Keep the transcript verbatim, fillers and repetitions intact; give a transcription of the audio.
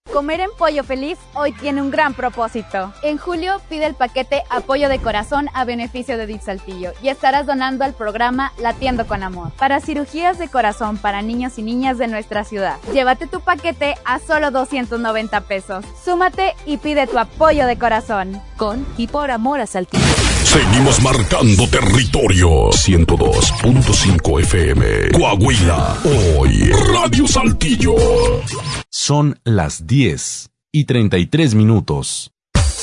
Comer en Pollo Feliz hoy tiene un gran propósito. En julio pide el paquete Apoyo de Corazón a beneficio de D I F Saltillo y estarás donando al programa Latiendo con Amor para cirugías de corazón para niños y niñas de nuestra ciudad. Llévate tu paquete a solo doscientos noventa pesos. Súmate y pide tu apoyo de corazón. Con y por amor a Saltillo. Seguimos marcando territorio. ciento dos punto cinco F M. Coahuila. Hoy. Radio Saltillo. Son las diez y treinta y tres minutos.